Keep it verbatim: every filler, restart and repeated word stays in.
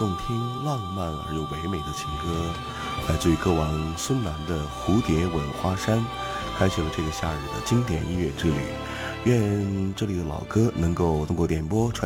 动听、浪漫而又唯美的情歌，来自于歌王孙楠的《蝴蝶吻花山》，开启了这个夏日的经典音乐之旅。愿这里的老歌能够通过点播传